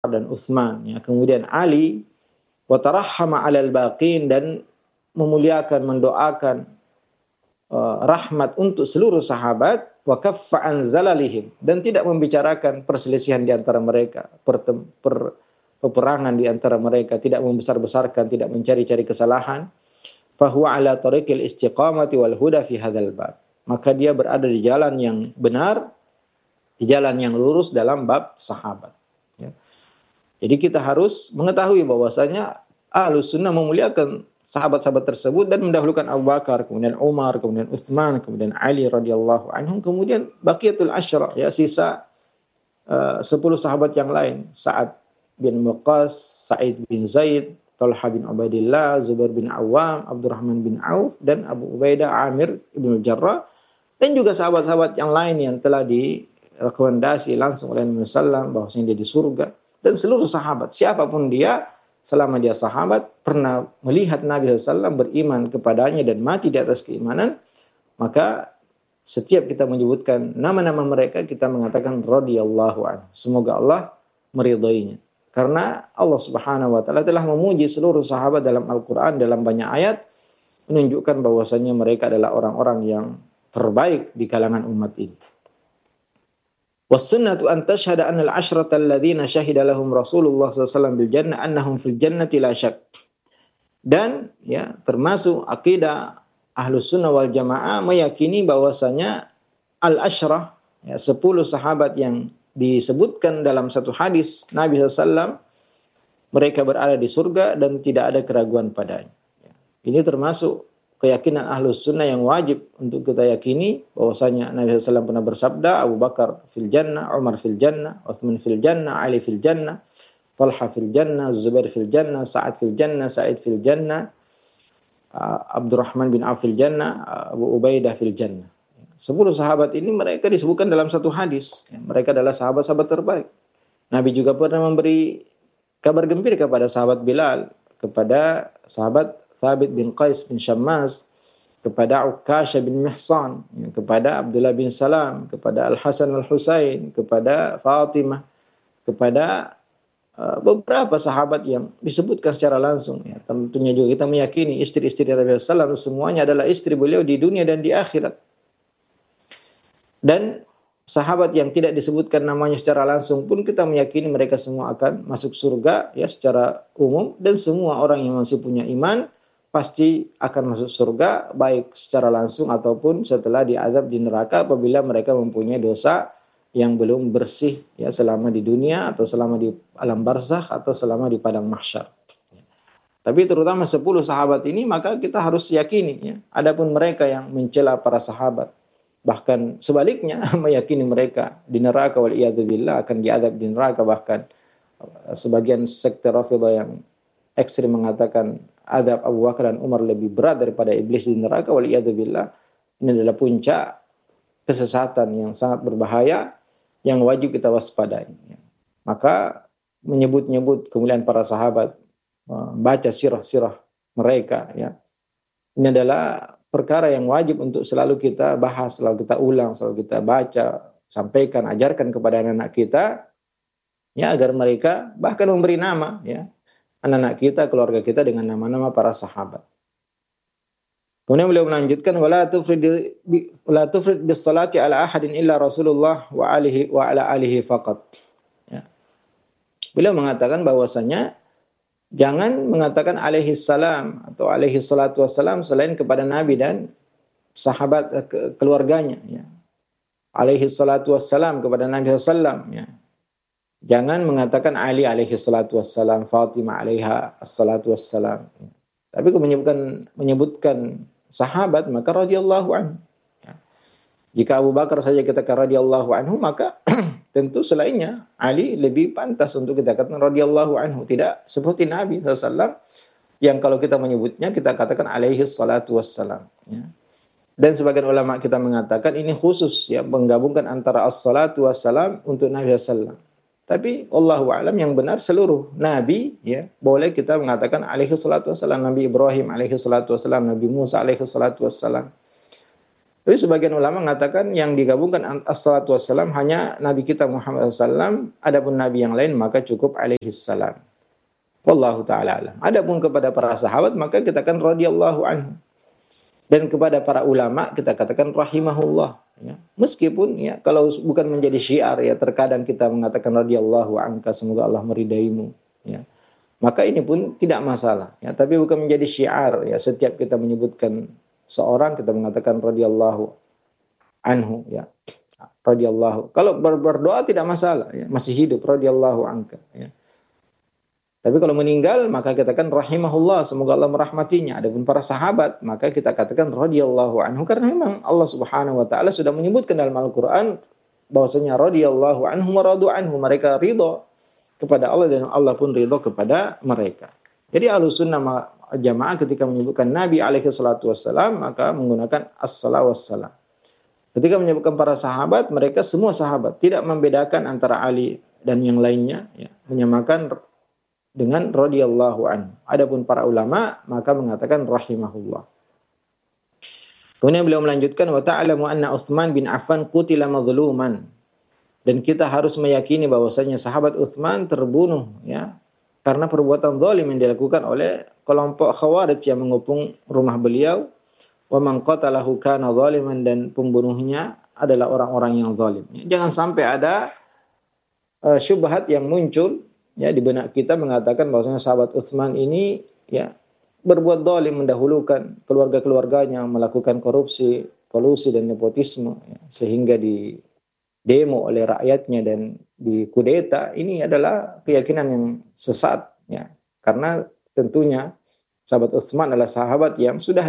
dan Utsman, ya. Kemudian Ali wa tarahhama 'alal baqin, dan memuliakan, mendoakan rahmat untuk seluruh sahabat, wa kaffa an zalalihim, dan tidak membicarakan perselisihan di antara mereka, peperangan di antara mereka, tidak membesar-besarkan, tidak mencari-cari kesalahan. Fa huwa ala tariqil istiqamati wal huda fi hadzal bab. Maka dia berada di jalan yang benar, di jalan yang lurus dalam bab sahabat. Ya. Jadi kita harus mengetahui bahwasanya Ahlus Sunnah memuliakan sahabat-sahabat tersebut dan mendahulukan Abu Bakar, kemudian Umar, kemudian Utsman, kemudian Ali radhiyallahu anhum, kemudian baqiyatul asyra, ya, sisa 10 sahabat yang lain, Sa'ad bin Waqqas, Sa'id bin Zaid, Talha bin Ubaidillah, Zubair bin Awam, Abdurrahman bin Auf, dan Abu Ubaidah Amir ibn Jarrah, dan juga sahabat-sahabat yang lain yang telah direkomendasi langsung oleh Nabi sallallahu bahwasanya dia di surga. Dan seluruh sahabat, siapapun dia, selama dia sahabat, pernah melihat Nabi SAW, beriman kepadanya dan mati di atas keimanan, maka setiap kita menyebutkan nama-nama mereka, kita mengatakan radhiyallahu anhu, semoga Allah meridhoinya. Karena Allah Subhanahu wa taala telah memuji seluruh sahabat dalam Al-Qur'an dalam banyak ayat, menunjukkan bahwasanya mereka adalah orang-orang yang terbaik di kalangan umat ini. Was-sunnatu an tashhada anna al-ashrata alladhina syahida lahum Rasulullah sallallahu alaihi wasallam bil jannah annahum fil jannati la syak. Dan ya, termasuk akidah Ahlus Sunnah wal Jamaah meyakini bahwasanya al-ashrah, ya, 10 sahabat yang disebutkan dalam satu hadis Nabi SAW, mereka berada di surga dan tidak ada keraguan padanya. Ini termasuk keyakinan Ahlus Sunnah yang wajib untuk kita yakini, bahwasanya Nabi SAW pernah bersabda, Abu Bakar fil jannah, Umar fil jannah, Utsman fil jannah, Ali fil jannah, Talha fil jannah, Zubair fil jannah, Sa'ad fil jannah, Sa'id fil jannah, Abdurrahman bin Auf fil jannah, Abu Ubaidah fil jannah. 10 sahabat ini mereka disebutkan dalam satu hadis. Mereka adalah sahabat-sahabat terbaik. Nabi juga pernah memberi kabar gembira kepada sahabat Bilal, kepada sahabat Thabit bin Qais bin Shammas, kepada Ukasha bin Mihsan, kepada Abdullah bin Salam, kepada Al-Hasan Al-Husain, kepada Fatimah, kepada beberapa sahabat yang disebutkan secara langsung. Ya, tentunya juga kita meyakini istri-istri Nabi SAW semuanya adalah istri beliau di dunia dan di akhirat. Dan sahabat yang tidak disebutkan namanya secara langsung pun kita meyakini mereka semua akan masuk surga, ya, secara umum, dan semua orang yang masih punya iman pasti akan masuk surga, baik secara langsung ataupun setelah diazab di neraka apabila mereka mempunyai dosa yang belum bersih, ya, selama di dunia atau selama di alam barzakh atau selama di padang mahsyar. Tapi terutama 10 sahabat ini maka kita harus yakini, ya, adapun mereka yang mencela para sahabat, bahkan sebaliknya meyakini mereka di neraka wal iyadu billah, akan diazab di neraka. Bahkan sebagian sekte Rafidhah yang ekstrim mengatakan azab Abu Bakar dan Umar lebih berat daripada iblis di neraka wal iyadu billah. Ini adalah puncak kesesatan yang sangat berbahaya yang wajib kita waspadai. Maka menyebut-nyebut kemuliaan para sahabat, baca sirah-sirah mereka, ya, ini adalah perkara yang wajib untuk selalu kita bahas, selalu kita ulang, selalu kita baca, sampaikan, ajarkan kepada anak-anak kita, ya, agar mereka bahkan memberi nama, ya, anak-anak kita, keluarga kita dengan nama-nama para sahabat. Kemudian beliau melanjutkan, wala tufrid bis salati ala ahadin illa Rasulullah wa ala alihi faqat. Ya. Beliau mengatakan bahwasanya jangan mengatakan alaihi salam atau alaihi salatu wassalam selain kepada Nabi dan sahabat keluarganya, ya. Alaihi salatu wassalam kepada Nabi sallallahu, ya. Jangan mengatakan Ali alaihi salatu wassalam, Fatimah alaiha assalatu wassalam. Ya. Tapi kalau menyebutkan sahabat maka radhiyallahu anhu. Ya. Jika Abu Bakar saja kita katakan radhiyallahu anhu, maka tentu selainnya Ali lebih pantas untuk kita katakan radhiyallahu anhu, tidak seperti Nabi SAW yang kalau kita menyebutnya kita katakan alaihi salatu wassalam, ya. Dan sebagian ulama kita mengatakan ini khusus, ya, menggabungkan antara as-salatu wassalam untuk Nabi SAW. Tapi Allahu a'lam yang benar seluruh Nabi, ya, boleh kita mengatakan alaihi salatu wassalam. Nabi Ibrahim alaihi salatu wassalam, Nabi Musa alaihi salatu wassalam. Tapi sebagian ulama mengatakan yang digabungkan as-salatu wassalam hanya Nabi kita Muhammad SAW, adapun Nabi yang lain maka cukup alaihi salam. Wallahu ta'ala alam. Adapun kepada para sahabat maka kita katakan radhiyallahu anhu. Dan kepada para ulama kita katakan rahimahullah. Ya. Meskipun ya kalau bukan menjadi syiar ya terkadang kita mengatakan radhiyallahu anka, semoga Allah meridaimu. Ya. Maka ini pun tidak masalah. Ya. Tapi bukan menjadi syiar ya setiap kita menyebutkan seorang kita mengatakan radhiyallahu anhu ya. Radhiyallahu. Kalau berdoa tidak masalah ya, masih hidup radhiyallahu anka ya. Tapi kalau meninggal maka kita katakan rahimahullah, semoga Allah merahmatinya. Adapun para sahabat maka kita katakan radhiyallahu anhu karena memang Allah Subhanahu wa taala sudah menyebutkan dalam Al-Qur'an bahwasanya radhiyallahu anhum wa radu anhu, mereka ridha kepada Allah dan Allah pun ridha kepada mereka. Jadi Ahlussunnah Jamaah ketika menyebutkan Nabi alaihi salatu wassalam maka menggunakan as-salatu wassalam. Ketika menyebutkan para sahabat, mereka semua sahabat, tidak membedakan antara Ali dan yang lainnya ya, menyamakan dengan radhiyallahu anhu. Adapun para ulama maka mengatakan rahimahullah. Kemudian beliau melanjutkan wa ta'lamu anna Utsman bin Affan qutila mazluman. Dan kita harus meyakini bahwasanya sahabat Utsman terbunuh ya karena perbuatan zalim yang dilakukan oleh kelompok Khawarij yang mengepung rumah beliau. Wa man qatalahu kana zaliman, dan pembunuhnya adalah orang-orang yang zalim. Jangan sampai ada syubhat yang muncul ya di benak kita mengatakan bahwasanya sahabat Utsman ini ya berbuat zalim, mendahulukan keluarga-keluarganya, melakukan korupsi, kolusi dan nepotisme ya, sehingga di demo oleh rakyatnya dan dikudeta. Ini adalah keyakinan yang sesat ya. Karena tentunya sahabat Utsman adalah sahabat yang sudah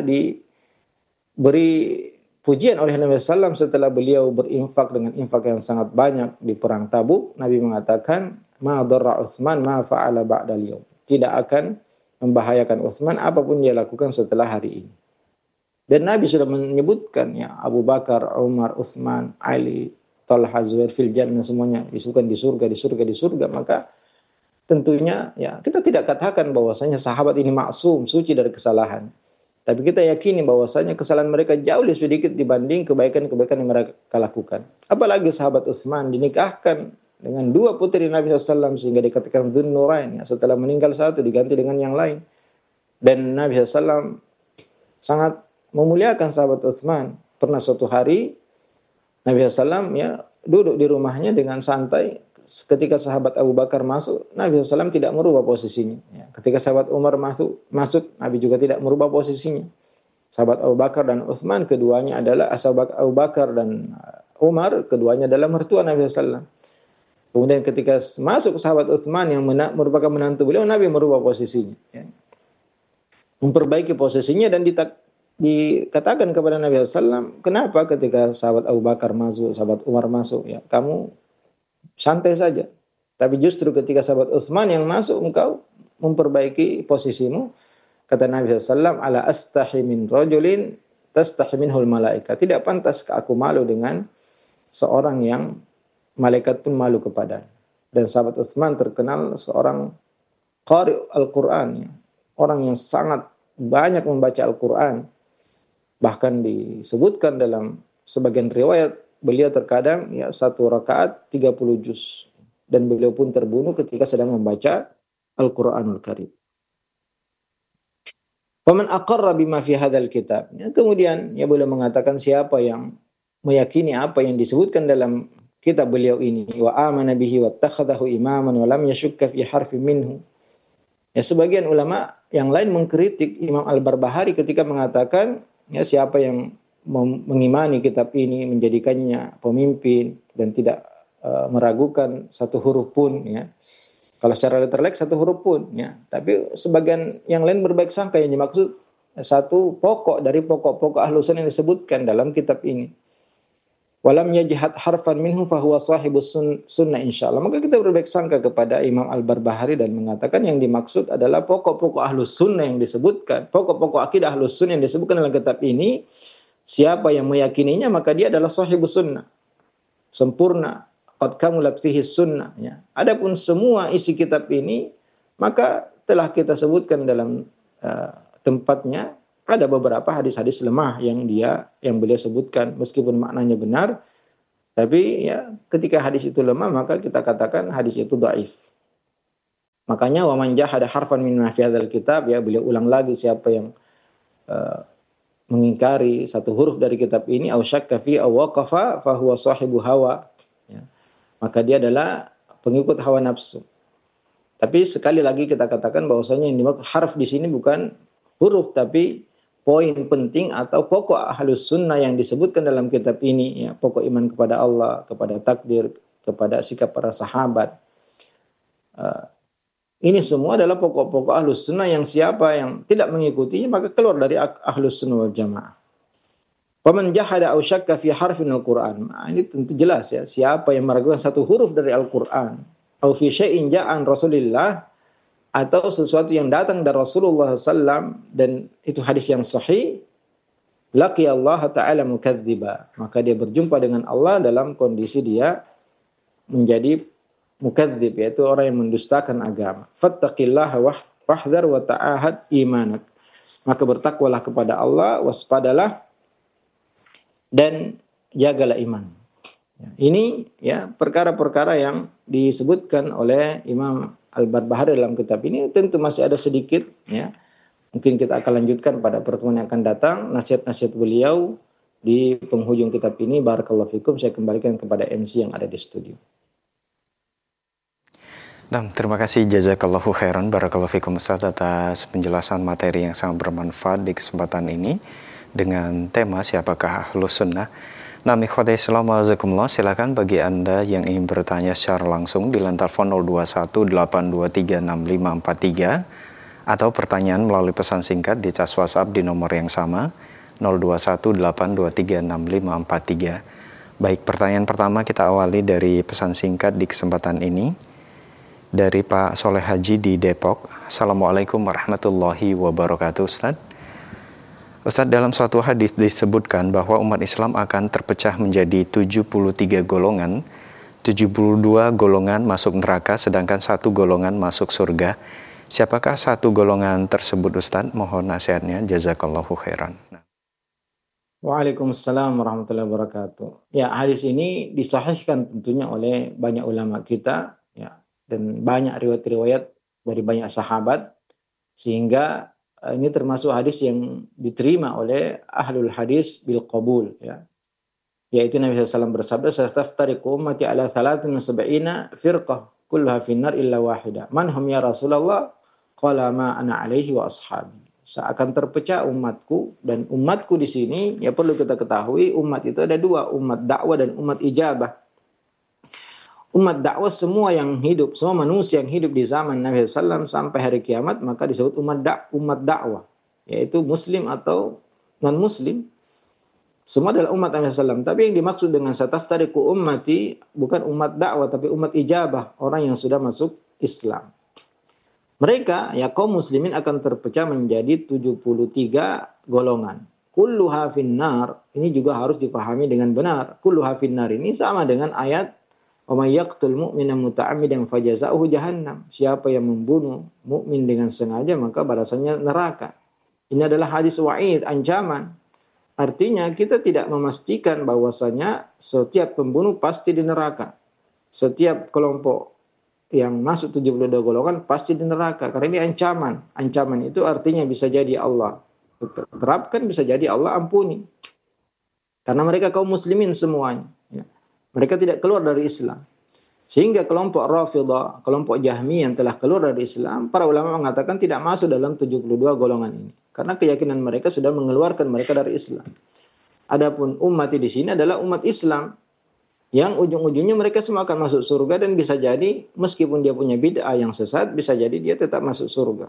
diberi pujian oleh Nabi SAW setelah beliau berinfak dengan infak yang sangat banyak di perang Tabuk. Nabi mengatakan ma darra Utsman ma fa'ala ba'dal yaum. Tidak akan membahayakan Utsman apapun dia lakukan setelah hari ini. Dan Nabi sudah menyebutkan ya Abu Bakar, Umar, Utsman, Ali, Talha, Zubair fil jannah, semuanya disebutkan di surga, di surga, di surga. Maka tentunya ya kita tidak katakan bahwasanya sahabat ini maksum, suci dari kesalahan. Tapi kita yakini bahwasanya kesalahan mereka jauh lebih sedikit dibanding kebaikan-kebaikan yang mereka lakukan. Apalagi sahabat Utsman dinikahkan dengan dua putri Nabi SAW sehingga dikatakan Dzun Nurain ya, setelah meninggal satu diganti dengan yang lain. Dan Nabi SAW sangat memuliakan sahabat Utsman. Pernah suatu hari Nabi SAW ya duduk di rumahnya dengan santai. Ketika sahabat Abu Bakar masuk, Nabi SAW tidak merubah posisinya. Ya, ketika sahabat Umar masuk, Nabi juga tidak merubah posisinya. Sahabat Abu Bakar dan Utsman keduanya adalah sahabat Abu Bakar dan Umar keduanya adalah mertua Nabi SAW. Kemudian ketika masuk sahabat Utsman yang merupakan menantu beliau, Nabi merubah posisinya. Ya. Memperbaiki posisinya dan dikatakan kepada Nabi SAW, kenapa ketika sahabat Abu Bakar masuk, sahabat Umar masuk, ya kamu santai saja. Tapi justru ketika sahabat Utsman yang masuk, engkau memperbaiki posisimu. Kata Nabi SAW, ala astahi min rajulin tastahi minhul malaika. Tidak pantas aku malu dengan seorang yang malaikat pun malu kepada. Dan sahabat Utsman terkenal seorang qari Al-Quran. Ya. Orang yang sangat banyak membaca Al-Quran. Bahkan disebutkan dalam sebagian riwayat, beliau terkadang ya satu rakaat 30 juz. Dan beliau pun terbunuh ketika sedang membaca Al-Quranul Karim. Faman aqarra bima fi hadzal kitab. Ya, kemudian ya beliau mengatakan siapa yang meyakini apa yang disebutkan dalam kitab beliau ini, wa amana bihi wattakhadahu imaman wa lam yashukka fi harfin minhu. Ya sebagian ulama yang lain mengkritik Imam Al-Barbahari ketika mengatakan ya siapa yang mengimani kitab ini, menjadikannya pemimpin dan tidak meragukan satu huruf pun ya. Kalau secara letterlek satu huruf pun ya. Tapi sebagian yang lain berbaik sangka yang dimaksud satu pokok dari pokok-pokok Ahlussunnah yang disebutkan dalam kitab ini. Walam yajhad harfan minhu fahuwa sahibus sunnah insyaallah. Maka kita berbaik sangka kepada Imam Al-Barbahari dan mengatakan yang dimaksud adalah pokok-pokok Ahlussunnah yang disebutkan, pokok-pokok akidah Ahlussunnah yang disebutkan dalam kitab ini. Siapa yang meyakininya maka dia adalah sahibus sunnah. Sempurna, qad kamulat fihi sunnah ya. Adapun semua isi kitab ini maka telah kita sebutkan dalam tempatnya Ada beberapa hadis-hadis lemah yang beliau sebutkan meskipun maknanya benar, tapi ya ketika hadis itu lemah maka kita katakan hadis itu dhaif. Makanya wa man jahada harfan min ma fi hadzal kitab, ya beliau ulang lagi, siapa yang eh, mengingkari satu huruf dari kitab ini, au syakka fi aw waqafa fa huwa sahibu hawa, ya, maka dia adalah pengikut hawa nafsu. Tapi sekali lagi kita katakan bahwasanya yang dimaksud harf di sini bukan huruf, tapi poin penting atau pokok ahlus sunnah yang disebutkan dalam kitab ini, ya, pokok iman kepada Allah, kepada takdir, kepada sikap para sahabat. Ini semua adalah pokok-pokok ahlus sunnah yang siapa yang tidak mengikutinya maka keluar dari ahlus sunnah wal jamaah. Faman jahada aw syakka fi harfin al-Qur'an. Nah, ini tentu jelas ya, siapa yang meragukan satu huruf dari Al-Qur'an, aw fi syai'in ja'an Rasulillah, atau sesuatu yang datang dari Rasulullah SAW dan itu hadis yang sahih, laqi Allah Ta'ala mukadziba, maka dia berjumpa dengan Allah dalam kondisi dia menjadi mukadzib, yaitu orang yang mendustakan agama. Fattaqillaha wahdhar wa ta'ahad imanak, maka bertakwalah kepada Allah, waspadalah dan jagalah iman. Ini ya perkara-perkara yang disebutkan oleh Imam Al-Barbahari dalam kitab ini. Tentu masih ada sedikit, ya. Mungkin kita akan lanjutkan pada pertemuan yang akan datang nasihat-nasihat beliau di penghujung kitab ini. Barakallahu fikum. Saya kembalikan kepada MC yang ada di studio. Nah, terima kasih jazakallahu khairan barakallahu fikum Ustaz atas penjelasan materi yang sangat bermanfaat di kesempatan ini dengan tema siapakah ahlus sunnah. Nah, ikhwatai Islam wajazakumullah, silakan bagi Anda yang ingin bertanya secara langsung di line telepon 0218236543 atau pertanyaan melalui pesan singkat di cas WhatsApp di nomor yang sama 0218236543. Baik, pertanyaan pertama kita awali dari pesan singkat di kesempatan ini dari Pak Soleh Haji di Depok. Assalamualaikum warahmatullahi wabarakatuh. Ustaz, dalam suatu hadis disebutkan bahwa umat Islam akan terpecah menjadi 73 golongan, 72 golongan masuk neraka, sedangkan 1 golongan masuk surga. Siapakah 1 golongan tersebut, Ustaz? Mohon nasihatnya, jazakallahu khairan. Waalaikumsalam warahmatullahi wabarakatuh. Ya, hadis ini disahihkan tentunya oleh banyak ulama kita, ya, dan banyak riwayat-riwayat dari banyak sahabat, sehingga ini termasuk hadis yang diterima oleh ahlul hadis bil qabul, ya. Yaitu Nabi SAW bersabda, "Sastaftariqu ummati ala 73 firqah kulluha finnar illa wahida." Man hum ya Rasulullah? Qala ma ana alaihi wa ashabi. Seakan terpecah umatku, dan umatku di sini ya perlu kita ketahui umat itu ada 2, umat dakwah dan umat ijabah. Umat dakwah semua yang hidup, semua manusia yang hidup di zaman Nabi SAW sampai hari kiamat maka disebut umat dakwah, yaitu muslim atau non muslim. Semua adalah umat Nabi SAW. Tapi yang dimaksud dengan sataftariqu ummati bukan umat dakwah tapi umat ijabah, orang yang sudah masuk Islam. Mereka ya kaum muslimin akan terpecah menjadi 73 golongan. Kulluha finnar, ini juga harus dipahami dengan benar. Kulluha finnar ini sama dengan ayat wa may yaqtul mu'mina muta'ammidan fajaza'uhu jahannam. Siapa yang membunuh mukmin dengan sengaja maka balasannya neraka. Ini adalah hadis wa'id, ancaman. Artinya kita tidak memastikan bahwasanya setiap pembunuh pasti di neraka. Setiap kelompok yang masuk 72 golongan pasti di neraka. Karena ini ancaman. Ancaman itu artinya bisa jadi Allah terapkan, bisa jadi Allah ampuni. Karena mereka kaum muslimin semuanya. Mereka tidak keluar dari Islam. Sehingga kelompok Rafidah, kelompok Jahmi yang telah keluar dari Islam, para ulama mengatakan tidak masuk dalam 72 golongan ini. Karena keyakinan mereka sudah mengeluarkan mereka dari Islam. Adapun umat di sini adalah umat Islam yang ujung-ujungnya mereka semua akan masuk surga, dan bisa jadi meskipun dia punya bid'ah yang sesat, bisa jadi dia tetap masuk surga.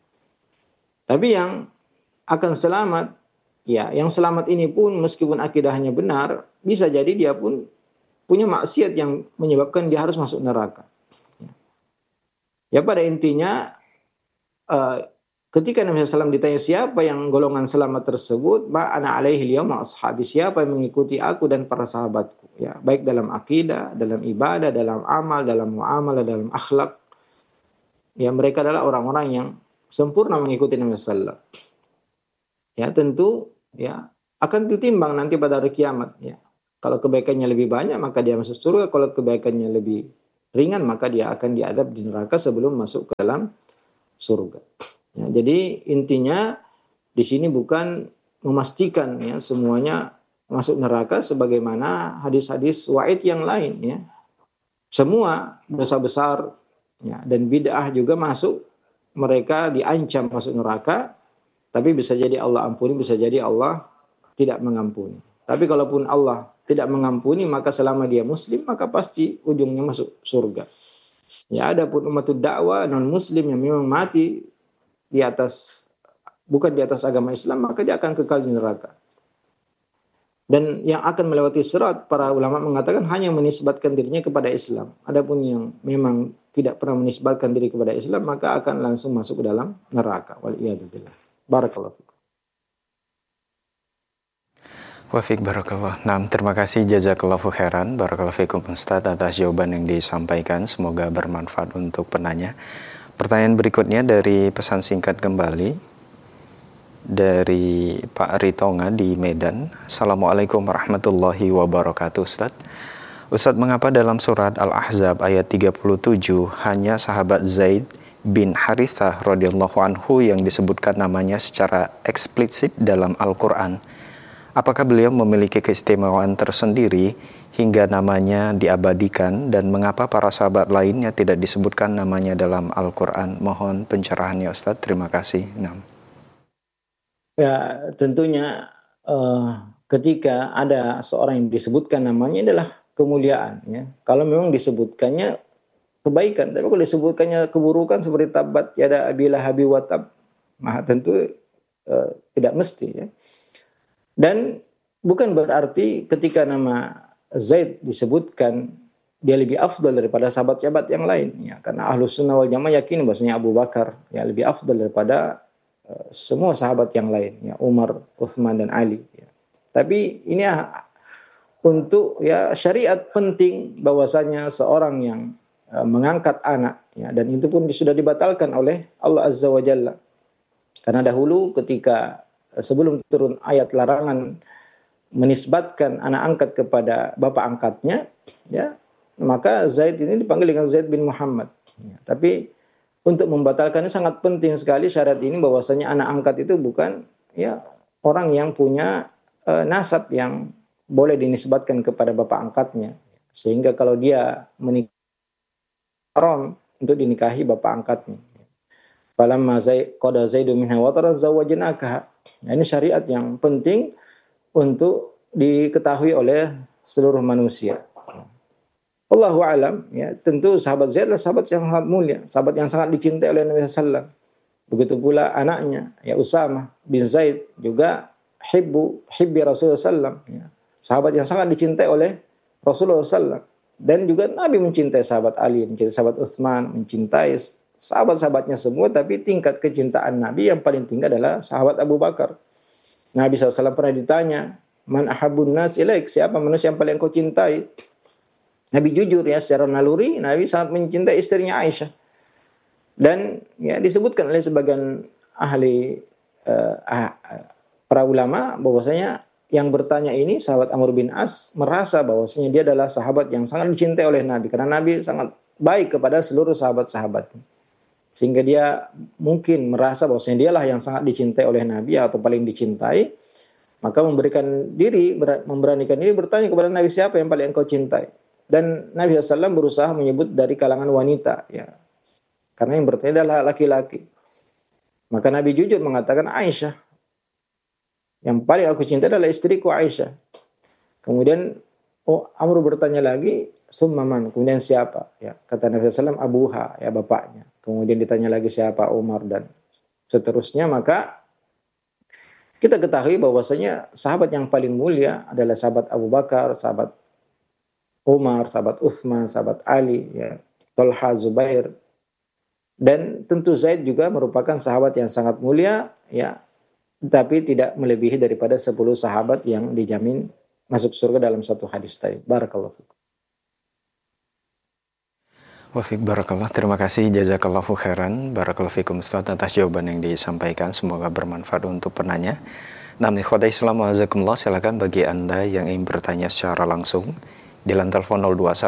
Tapi yang akan selamat, ya yang selamat ini pun meskipun akidahnya benar, bisa jadi dia pun punya maksiat yang menyebabkan dia harus masuk neraka. Ya pada intinya ketika Nabi SAW ditanya siapa yang golongan selamat tersebut, ma ana alaihi al-yawma ashabi, siapa yang mengikuti aku dan para sahabatku, ya baik dalam akidah, dalam ibadah, dalam amal, dalam muamalah, dalam akhlak. Ya mereka adalah orang-orang yang sempurna mengikuti Nabi SAW. ya tentu ya akan ditimbang nanti pada hari kiamat ya. Kalau kebaikannya lebih banyak maka dia masuk surga, kalau kebaikannya lebih ringan maka dia akan diadab di neraka sebelum masuk ke dalam surga. Ya, jadi intinya di sini bukan memastikan ya semuanya masuk neraka sebagaimana hadis-hadis wa'id yang lain ya. Semua dosa besar ya, dan bid'ah juga masuk, mereka diancam masuk neraka, tapi bisa jadi Allah ampuni, bisa jadi Allah tidak mengampuni. Tapi kalaupun Allah tidak mengampuni, maka selama dia muslim, maka pasti ujungnya masuk surga. Ya, adapun umatud dakwah non muslim yang memang mati di atas, bukan di atas agama Islam, maka dia akan kekal di neraka. Dan yang akan melewati sirat, para ulama mengatakan hanya menisbatkan dirinya kepada Islam. Adapun yang memang tidak pernah menisbatkan diri kepada Islam, maka akan langsung masuk ke dalam neraka. Waliyadzubillah. Barakallahu fikum. Wafik barakallah. Nah, terima kasih jazakallahu khairan. Barakallahu fikum Ustaz atas jawaban yang disampaikan. Semoga bermanfaat untuk penanya. Pertanyaan berikutnya dari pesan singkat kembali dari Pak Ritonga di Medan. Assalamualaikum warahmatullahi wabarakatuh Ustaz. Ustaz, mengapa dalam surat Al-Ahzab ayat 37 hanya sahabat Zaid bin Harithah radhiyallahu anhu yang disebutkan namanya secara eksplisit dalam Al-Quran? Apakah beliau memiliki keistimewaan tersendiri hingga namanya diabadikan, dan mengapa para sahabat lainnya tidak disebutkan namanya dalam Al-Quran? Mohon pencerahannya Ustaz. Terima kasih. Ya, tentunya ketika ada seorang yang disebutkan namanya adalah kemuliaan ya. Kalau memang disebutkannya kebaikan, tapi kalau disebutkannya keburukan seperti tabat yada abi lahabi wa tab, maka tentu tidak mesti ya. Dan bukan berarti ketika nama Zaid disebutkan dia lebih afdal daripada sahabat-sahabat yang lain ya, karena Ahlus Sunnah wal Jamaah yakin bahwasanya Abu Bakar ya lebih afdal daripada semua sahabat yang lain ya, Umar, Utsman dan Ali ya. Tapi ini untuk ya syariat penting bahwasanya seorang yang mengangkat anak ya, dan itu pun sudah dibatalkan oleh Allah Azza wa Jalla. Karena dahulu ketika sebelum turun ayat larangan menisbatkan anak angkat kepada bapak angkatnya ya, maka Zaid ini dipanggil dengan Zaid bin Muhammad ya. Tapi untuk membatalkannya sangat penting sekali syarat ini bahwasanya anak angkat itu bukan ya orang yang punya nasab yang boleh dinisbatkan kepada bapak angkatnya, sehingga kalau dia menikah haram untuk dinikahi bapak angkatnya. Falamma qada Zaidun minha wataran zawwajnakaha. Nah, ini syariat yang penting untuk diketahui oleh seluruh manusia. Allahu a'lam ya, tentu sahabat Zaid adalah sahabat yang sangat mulia, sahabat yang sangat dicintai oleh Nabi SAW. Begitu pula anaknya ya Usamah bin Zaid juga hibbi Rasulullah SAW ya, sahabat yang sangat dicintai oleh Rasulullah SAW. Dan juga Nabi mencintai sahabat Ali, mencintai sahabat Utsman, mencintai sahabat-sahabatnya semua, tapi tingkat kecintaan Nabi yang paling tinggi adalah sahabat Abu Bakar. Nabi SAW pernah ditanya, man ahabun nas ilaik, siapa manusia yang paling kau cintai? Nabi jujur ya, secara naluri Nabi sangat mencintai istrinya Aisyah. Dan ya disebutkan oleh sebagian ahli para ulama bahwasanya yang bertanya ini sahabat Amr bin As merasa bahwasanya dia adalah sahabat yang sangat dicintai oleh Nabi, karena Nabi sangat baik kepada seluruh sahabat-sahabatnya. Sehingga dia mungkin merasa bahwasanya dialah yang sangat dicintai oleh Nabi atau paling dicintai, maka memberanikan diri bertanya kepada Nabi, siapa yang paling engkau cintai? Dan Nabi SAW berusaha menyebut dari kalangan wanita ya, karena yang bertanya adalah laki-laki. Maka Nabi jujur mengatakan Aisyah, yang paling aku cintai adalah istriku Aisyah. Kemudian Amr bertanya lagi, summaman, kemudian siapa? Ya, kata Nabi SAW, Abuha, ya bapaknya. Kemudian ditanya lagi siapa, Umar, dan seterusnya. Maka kita ketahui bahwasanya sahabat yang paling mulia adalah sahabat Abu Bakar, sahabat Umar, sahabat Utsman, sahabat Ali, ya, Talha, Zubair. Dan tentu Zaid juga merupakan sahabat yang sangat mulia, ya, tapi tidak melebihi daripada 10 sahabat yang dijamin masuk surga dalam satu hadis tadi. Barakallahu fikum. Wafik barakallah, terima kasih jazakallahu khairan. Barakallahu fikum Ustaz atas jawaban yang disampaikan, semoga bermanfaat untuk penanya. Nah, ikhwatai Islam wajazakumullah, silakan bagi Anda yang ingin bertanya secara langsung di line telepon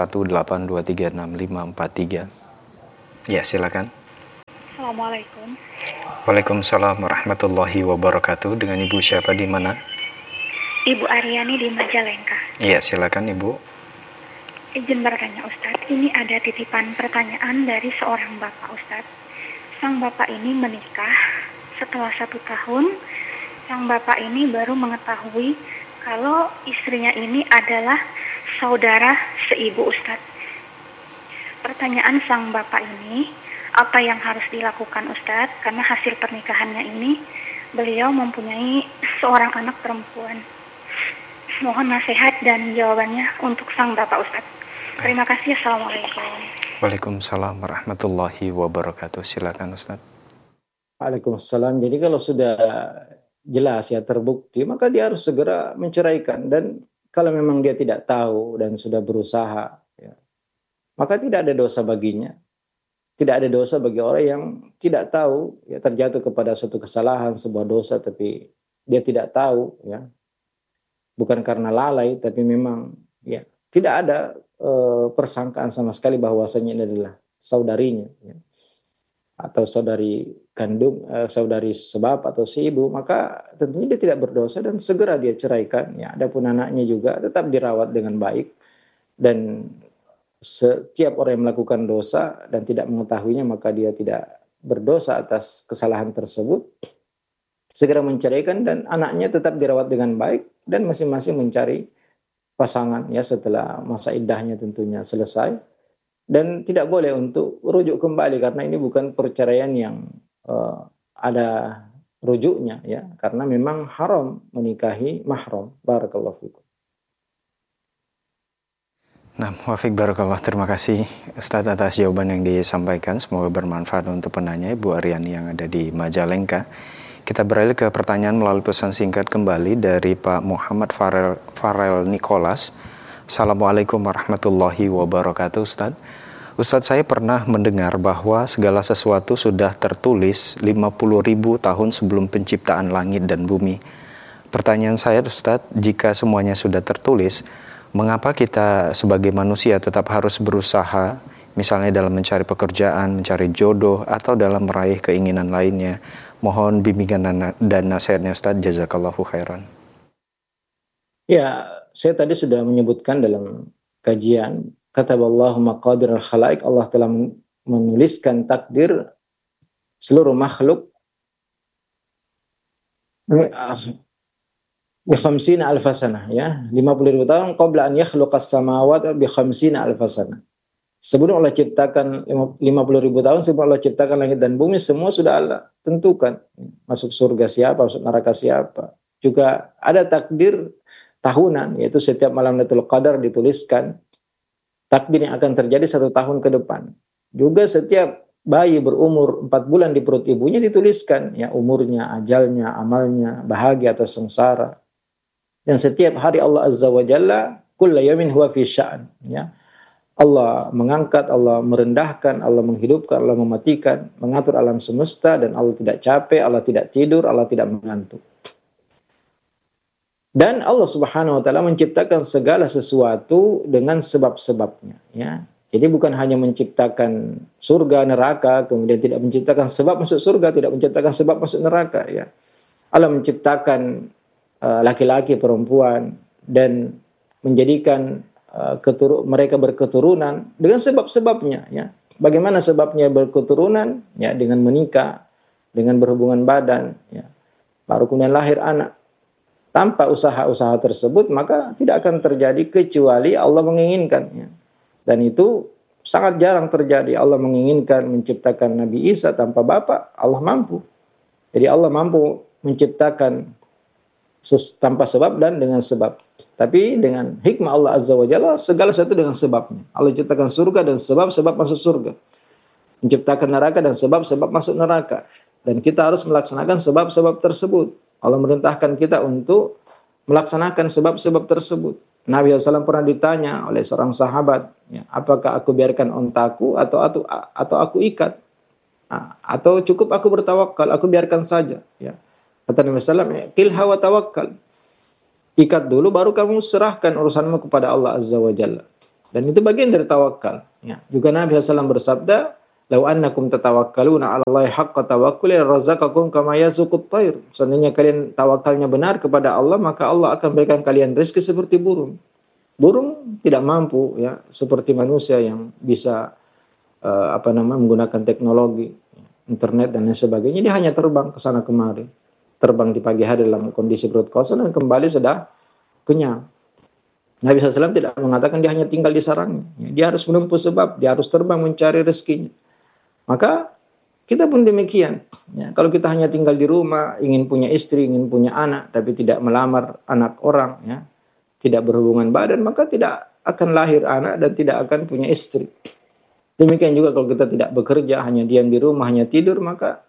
0218236543. Ya, silakan. Assalamualaikum. Waalaikumsalam warahmatullahi wabarakatuh. Dengan Ibu siapa di mana? Ibu Aryani di Majalengka. Ya, silakan Ibu. Izin bertanya Ustadz, ini ada titipan pertanyaan dari seorang bapak Ustadz. Sang bapak ini menikah setelah 1 tahun. Sang bapak ini baru mengetahui kalau istrinya ini adalah saudara seibu Ustadz. Pertanyaan sang bapak ini, apa yang harus dilakukan Ustadz? Karena hasil pernikahannya ini beliau mempunyai seorang anak perempuan. Mohon nasihat dan jawabannya untuk sang bapak Ustadz. Terima kasih. Assalamualaikum. Waalaikumsalam warahmatullahi wabarakatuh. Silakan Ustadz. Waalaikumsalam. Jadi kalau sudah jelas ya terbukti, maka dia harus segera menceraikan. Dan kalau memang dia tidak tahu dan sudah berusaha, ya, maka tidak ada dosa baginya. Tidak ada dosa bagi orang yang tidak tahu, ya, terjatuh kepada suatu kesalahan, sebuah dosa, tapi dia tidak tahu, ya, bukan karena lalai, tapi memang ya tidak ada persangkaan sama sekali bahwasanya ini adalah saudarinya, ya, atau saudari kandung, saudari sebab atau si ibu, maka tentunya dia tidak berdosa dan segera dia ceraikan. Ya, adapun anaknya juga tetap dirawat dengan baik, dan setiap orang yang melakukan dosa dan tidak mengetahuinya maka dia tidak berdosa atas kesalahan tersebut. Segera menceraikan dan anaknya tetap dirawat dengan baik dan masing-masing mencari pasangan ya setelah masa iddahnya tentunya selesai. Dan tidak boleh untuk rujuk kembali karena ini bukan perceraian yang ada rujuknya ya, karena memang haram menikahi mahram. Barakallahu fikum. Nah, Wafiq barakallah, terima kasih Ustadz atas jawaban yang disampaikan. Semoga bermanfaat untuk penanya Ibu Aryani yang ada di Majalengka. Kita beralih ke pertanyaan melalui pesan singkat kembali dari Pak Muhammad Farel Nicholas. Assalamualaikum warahmatullahi wabarakatuh Ustadz. Ustadz, saya pernah mendengar bahwa segala sesuatu sudah tertulis 50.000 tahun sebelum penciptaan langit dan bumi. Pertanyaan saya Ustadz, jika semuanya sudah tertulis, mengapa kita sebagai manusia tetap harus berusaha, misalnya dalam mencari pekerjaan, mencari jodoh, atau dalam meraih keinginan lainnya? Mohon bimbingan dan nasihatnya Ustadz, jazakallahu khairan. Ya, saya tadi sudah menyebutkan dalam kajian, kataballahu maqadir al-khalaik, Allah telah menuliskan takdir seluruh makhluk bi khamsina alfasanah, ya, 50.000 tahun qabla an yakhluqas samawati bi khamsina alfasanah. Sebelum Allah ciptakan 50.000 tahun, sebelum Allah ciptakan langit dan bumi, semua sudah Allah tentukan. Masuk surga siapa, masuk neraka siapa. Juga ada takdir tahunan, yaitu setiap malam Lailatul Qadar dituliskan takdir yang akan terjadi 1 tahun ke depan. Juga setiap bayi berumur 4 bulan di perut ibunya dituliskan ya umurnya, ajalnya, amalnya, bahagia atau sengsara. Dan setiap hari Allah Azza wa Jalla kullu yawmin huwa fi sya'an, ya. Allah mengangkat, Allah merendahkan, Allah menghidupkan, Allah mematikan, mengatur alam semesta, dan Allah tidak capek, Allah tidak tidur, Allah tidak mengantuk. Dan Allah Subhanahu wa taala menciptakan segala sesuatu dengan sebab-sebabnya, ya. Jadi bukan hanya menciptakan surga, neraka, kemudian tidak menciptakan sebab masuk surga, tidak menciptakan sebab masuk neraka, ya. Allah menciptakan laki-laki, perempuan, dan menjadikan mereka berketurunan dengan sebab-sebabnya, ya. Bagaimana sebabnya berketurunan? Ya, dengan menikah, dengan berhubungan badan, ya. Baru kemudian lahir anak. Tanpa usaha-usaha tersebut maka tidak akan terjadi kecuali Allah menginginkan, ya. Dan itu sangat jarang terjadi. Allah menginginkan menciptakan Nabi Isa tanpa bapak, Allah mampu. Jadi Allah mampu menciptakan tanpa sebab dan dengan sebab. Tapi dengan hikmah Allah Azza wa Jalla, segala sesuatu dengan sebabnya. Allah ciptakan surga dan sebab-sebab masuk surga. Menciptakan neraka dan sebab-sebab masuk neraka. Dan kita harus melaksanakan sebab-sebab tersebut. Allah merintahkan kita untuk melaksanakan sebab-sebab tersebut. Nabi SAW pernah ditanya oleh seorang sahabat, ya, apakah aku biarkan ontaku atau aku ikat? Atau cukup aku bertawakal, aku biarkan saja, ya. Kata Nabi SAW, qilha wa tawakkal. Ikat dulu baru kamu serahkan urusanmu kepada Allah Azza wa Jalla. Dan itu bagian dari tawakal. Ya. Juga Nabi SAW bersabda, "Lau annakum tatawakkaluna 'ala Allahi haqqa tawakkuli razaqakum kama yarzuqut thair." Seandainya kalian tawakalnya benar kepada Allah, maka Allah akan berikan kalian rezeki seperti burung. Burung tidak mampu ya seperti manusia yang bisa menggunakan teknologi, internet dan lain sebagainya. Dia hanya terbang ke sana kemari. Terbang di pagi hari dalam kondisi perut kosong dan kembali sudah kenyang. Nabi SAW tidak mengatakan dia hanya tinggal di sarangnya. Dia harus menempuh sebab, dia harus terbang mencari rezekinya. Maka kita pun demikian. Ya, kalau kita hanya tinggal di rumah, ingin punya istri, ingin punya anak, tapi tidak melamar anak orang, ya, tidak berhubungan badan, maka tidak akan lahir anak dan tidak akan punya istri. Demikian juga kalau kita tidak bekerja, hanya diam di rumah, hanya tidur, maka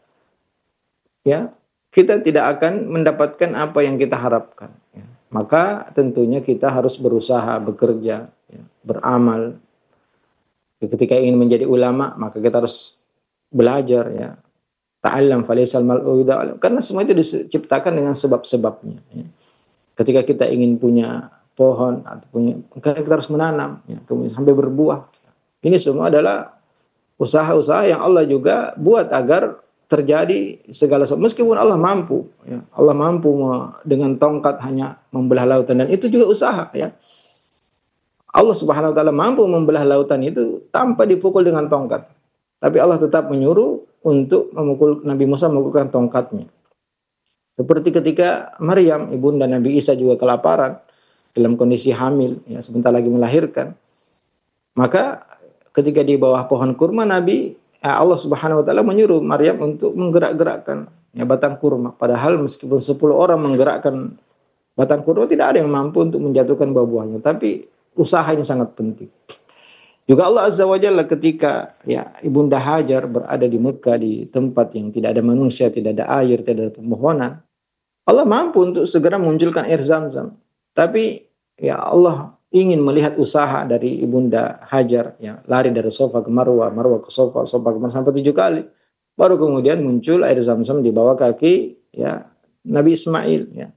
ya kita tidak akan mendapatkan apa yang kita harapkan. Ya. Maka tentunya kita harus berusaha, bekerja, ya, beramal. Ketika ingin menjadi ulama, maka kita harus belajar. Ya. Ta'allam falaisal mal'u yuda'alam. Karena semua itu diciptakan dengan sebab-sebabnya. Ya. Ketika kita ingin punya pohon, atau kita harus menanam, ya, kemudian sampai berbuah. Ini semua adalah usaha-usaha yang Allah juga buat agar terjadi segala sesuatu. Meskipun Allah mampu, ya, Allah mampu dengan tongkat hanya membelah lautan, dan itu juga usaha. Ya. Allah Subhanahu Wa Taala mampu membelah lautan itu tanpa dipukul dengan tongkat. Tapi Allah tetap menyuruh untuk memukul Nabi Musa memukulkan tongkatnya. Seperti ketika Maryam, ibunda Nabi Isa juga kelaparan dalam kondisi hamil, ya, sebentar lagi melahirkan. Maka ketika di bawah pohon kurma, Allah Subhanahu Wa Taala menyuruh Maryam untuk menggerak-gerakkan ya, batang kurma. Padahal meskipun 10 orang menggerakkan batang kurma, tidak ada yang mampu untuk menjatuhkan buah-buahnya. Tapi usahanya sangat penting. Juga Allah Azza wa Jalla ketika ya Ibunda Hajar berada di Mekah, di tempat yang tidak ada manusia, tidak ada air, tidak ada pepohonan, Allah mampu untuk segera munculkan air Zam-Zam. Tapi ya Allah ingin melihat usaha dari Ibunda Hajar, ya, lari dari Sofa ke Marwah, Marwah ke Sofa, Sofa ke Marwah sampai 7 kali. Baru kemudian muncul air Zam-Zam di bawah kaki ya Nabi Ismail. Ya.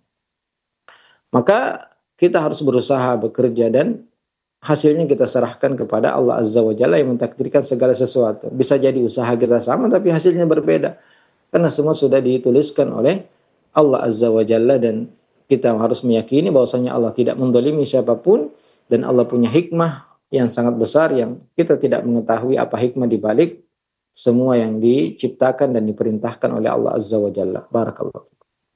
Maka kita harus berusaha bekerja dan hasilnya kita serahkan kepada Allah Azza wa Jalla yang mentakdirkan segala sesuatu. Bisa jadi usaha kita sama tapi hasilnya berbeda. Karena semua sudah dituliskan oleh Allah Azza wa Jalla, dan kita harus meyakini bahwasanya Allah tidak mendolimi siapapun. Dan Allah punya hikmah yang sangat besar yang kita tidak mengetahui apa hikmah di balik semua yang diciptakan dan diperintahkan oleh Allah Azza wa Jalla. Barakallahu.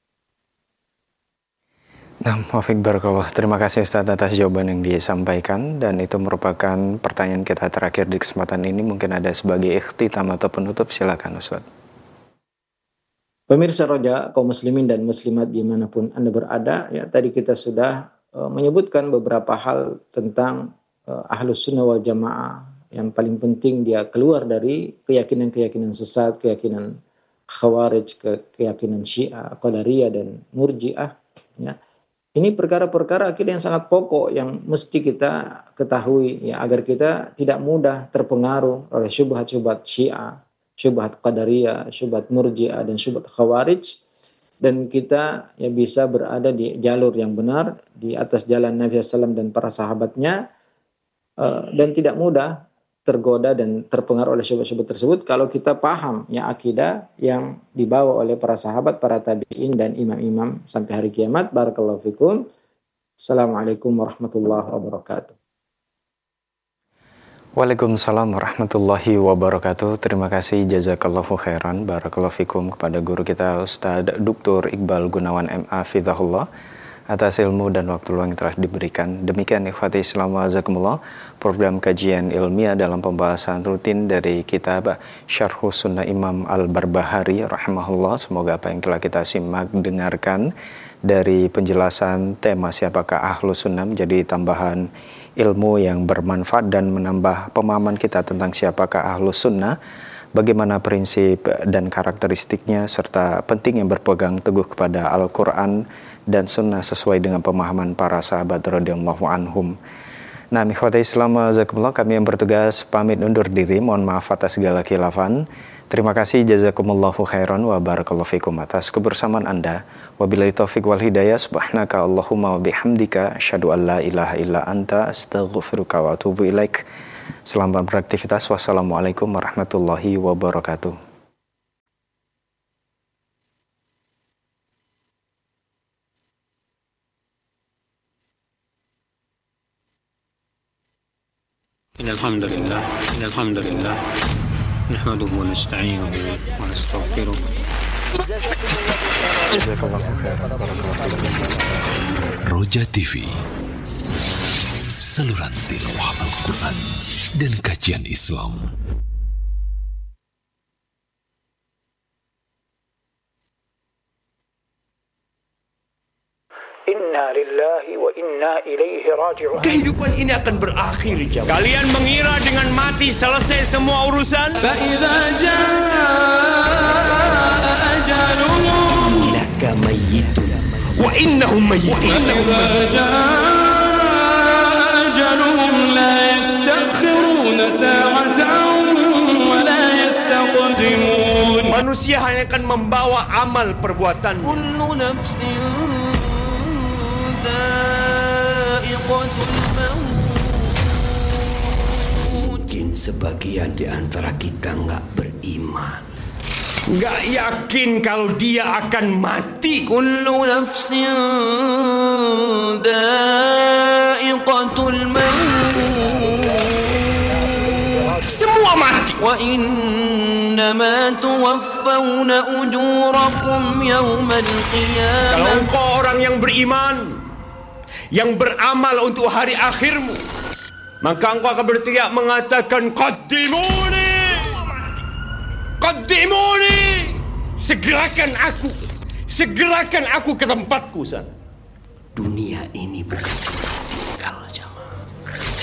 Nah, Muafiq Barakallah. Terima kasih Ustaz atas jawaban yang disampaikan, dan itu merupakan pertanyaan kita terakhir di kesempatan ini. Mungkin ada sebagai ikhtitam atau penutup, silakan Ustaz. Pemirsa Roja, kaum muslimin dan muslimat dimanapun Anda berada, ya tadi kita sudah menyebutkan beberapa hal tentang Ahlus Sunnah wal Jamaah. Yang paling penting dia keluar dari keyakinan-keyakinan sesat, keyakinan Khawarij, keyakinan Syiah, Qadariyah dan Murji'ah. Ya. Ini perkara-perkara akidah yang sangat pokok yang mesti kita ketahui ya, agar kita tidak mudah terpengaruh oleh syubhat-syubhat Syiah, syubhat Qadariyah, syubhat Murji'ah dan syubhat Khawarij. Dan kita ya bisa berada di jalur yang benar, di atas jalan Nabi SAW dan para sahabatnya, dan tidak mudah tergoda dan terpengaruh oleh syubhat-syubhat tersebut kalau kita paham ya akidah yang dibawa oleh para sahabat, para tabi'in dan imam-imam sampai hari kiamat. Barakallahu fikum. Assalamualaikum warahmatullahi wabarakatuh. Waalaikumsalam warahmatullahi wabarakatuh. Terima kasih, jazakallahu khairan, barakallahu fikum, kepada guru kita Ustaz Dr. Iqbal Gunawan MA Fidhahullah atas ilmu dan waktu luang yang telah diberikan. Demikian ikhwati Islam wa azakumullah, program kajian ilmiah dalam pembahasan rutin dari kitab Syarhus Sunnah Imam Al-Barbahari rahimahullah. Semoga apa yang telah kita simak dengarkan dari penjelasan tema siapakah Ahlus Sunnah menjadi tambahan ilmu yang bermanfaat dan menambah pemahaman kita tentang siapakah Ahlus Sunnah, bagaimana prinsip dan karakteristiknya, serta pentingnya berpegang teguh kepada Al-Quran dan Sunnah sesuai dengan pemahaman para sahabat radhiyallahu anhum. Nah, ikhwati Islam wa jazakumullah, kami yang bertugas pamit undur diri. Mohon maaf atas segala khilafan. Terima kasih, jazakumullahu khairan wa barakallahu fikum atas kebersamaan Anda. Wabillahi taufiq wal hidayah. Subhanaka Allahumma wa bihamdika asyhadu an la ilaha illa anta astaghfiruka wa atubu ilaik. Selamat beraktivitas. Wassalamualaikum warahmatullahi wabarakatuh. Innalhamdulillah nahmaduhu wa nasta'inuhu wa nastaghfiruh. Roja TV, saluran tilawah Al-Quran dan kajian Islam. Inna lillahi wa inna ilaihi raji'un. Kehidupan ini akan berakhir, jawab. Kalian mengira dengan mati selesai semua urusan? Fa'idza jaa'a ajaluhum innaka mayyitun wa innahum mayyitun. Fa'idza jaa'a ajaluhum la yastakhiruna sa'atan wa la yastaqdimun. Manusia hanya akan membawa amal perbuatan. Kullu nafsin mungkin sebagian di antara kita nggak beriman, nggak yakin kalau dia akan mati. Kullu nafsin dha'iqatul maut. Semua mati. Wa innama tuwaffawna ujurakum yawmal qiyamah. Kalau engkau orang yang beriman, yang beramal untuk hari akhirmu, maka engkau akan berteriak mengatakan qaddimuni, qaddimuni, segerakan aku ke tempatku sana. Dunia